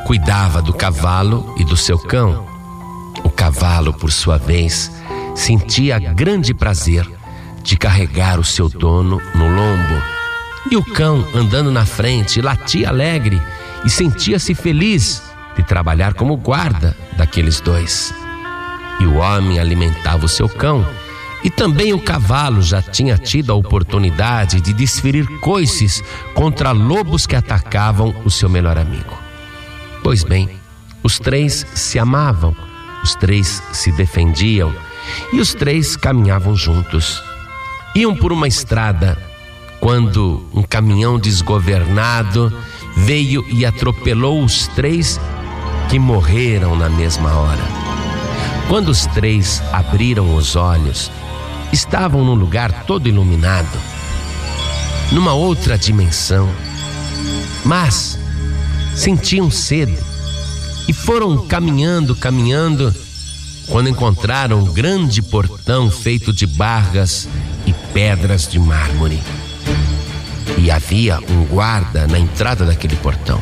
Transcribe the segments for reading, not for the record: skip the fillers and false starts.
cuidava do cavalo e do seu cão. O cavalo, por sua vez, sentia grande prazer de carregar o seu dono no lombo. E o cão, andando na frente, latia alegre e sentia-se feliz de trabalhar como guarda daqueles dois. E o homem alimentava o seu cão, e também o cavalo já tinha tido a oportunidade de desferir coices contra lobos que atacavam o seu melhor amigo. Pois bem, os três se amavam, os três se defendiam e os três caminhavam juntos. Iam por uma estrada quando um caminhão desgovernado veio e atropelou os três, que morreram na mesma hora. Quando os três abriram os olhos, estavam num lugar todo iluminado, numa outra dimensão, mas sentiam sede e foram caminhando, quando encontraram um grande portão feito de barras e pedras de mármore. E havia um guarda na entrada daquele portão.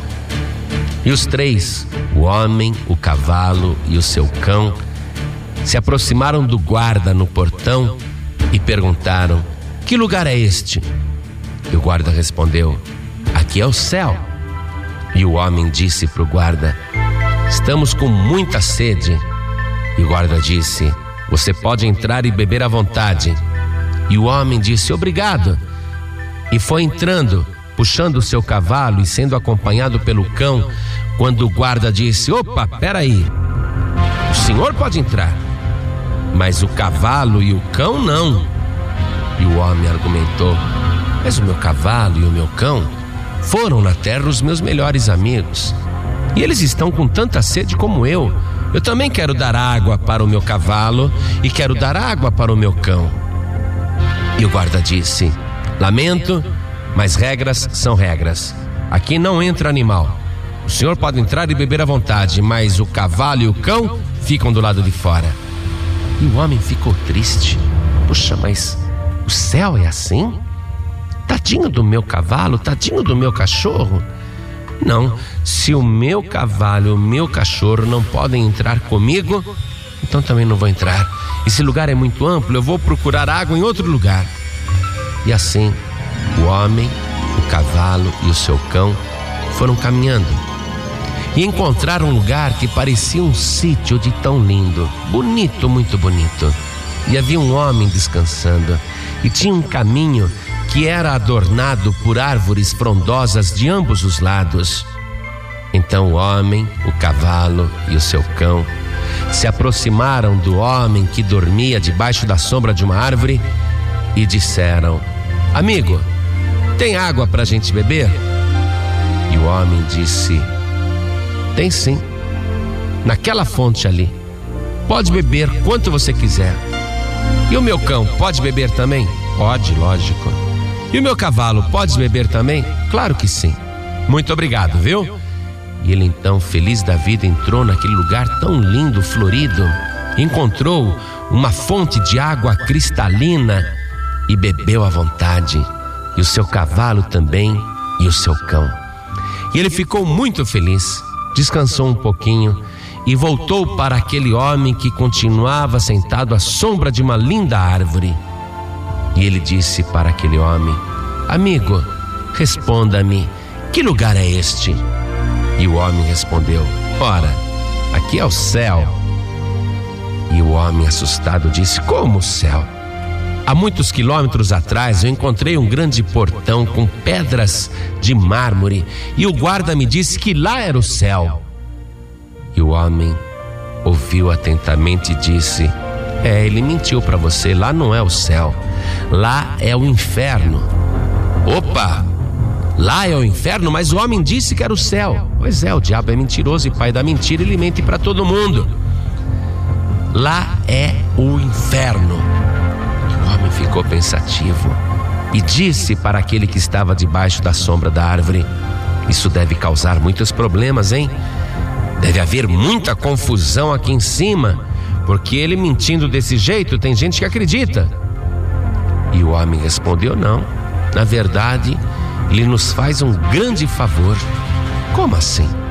E os três, o homem, o cavalo e o seu cão, se aproximaram do guarda no portão e perguntaram: que lugar é este? E o guarda respondeu: aqui é o céu. E o homem disse para o guarda: estamos com muita sede. E o guarda disse: você pode entrar e beber à vontade. E o homem disse: obrigado. E foi entrando, puxando o seu cavalo e sendo acompanhado pelo cão, quando o guarda disse: opa, peraí, o senhor pode entrar, mas o cavalo e o cão não. E o homem argumentou: mas o meu cavalo e o meu cão foram na terra os meus melhores amigos, e eles estão com tanta sede como eu. Eu também quero dar água para o meu cavalo e quero dar água para o meu cão. E o guarda disse: lamento, mas regras são regras. Aqui não entra animal. O senhor pode entrar e beber à vontade, mas o cavalo e o cão ficam do lado de fora. E o homem ficou triste. Puxa, mas o céu é assim? Tadinho do meu cavalo, tadinho do meu cachorro. Não, se o meu cavalo e o meu cachorro não podem entrar comigo, então também não vou entrar. Esse lugar é muito amplo, eu vou procurar água em outro lugar. E assim, o homem, o cavalo e o seu cão foram caminhando e encontraram um lugar que parecia um sítio de tão lindo, bonito, muito bonito. E havia um homem descansando, e tinha um caminho que era adornado por árvores frondosas de ambos os lados. Então o homem, o cavalo e o seu cão se aproximaram do homem que dormia debaixo da sombra de uma árvore e disseram: amigo, tem água para a gente beber? E o homem disse: tem sim, naquela fonte ali. Pode beber quanto você quiser. E o meu cão pode beber também? Pode, lógico. E o meu cavalo pode beber também? Claro que sim. Muito obrigado, viu? E ele então, feliz da vida, entrou naquele lugar tão lindo, florido, encontrou uma fonte de água cristalina e bebeu à vontade. E o seu cavalo também, e o seu cão. E ele ficou muito feliz, descansou um pouquinho e voltou para aquele homem que continuava sentado à sombra de uma linda árvore. E ele disse para aquele homem: amigo, responda-me, que lugar é este? E o homem respondeu: ora, aqui é o céu. E o homem, assustado, disse: como o céu? Há muitos quilômetros atrás eu encontrei um grande portão com pedras de mármore e o guarda me disse que lá era o céu. E o homem ouviu atentamente e disse: ele mentiu para você, lá não é o céu, lá é o inferno. Opa, lá é o inferno, mas o homem disse que era o céu. Pois é, o diabo é mentiroso e pai da mentira, ele mente para todo mundo. Lá é o inferno. O homem ficou pensativo e disse para aquele que estava debaixo da sombra da árvore: isso deve causar muitos problemas, hein? Deve haver muita confusão aqui em cima, porque ele mentindo desse jeito, tem gente que acredita. E o homem respondeu: não, na verdade, ele nos faz um grande favor. Como assim?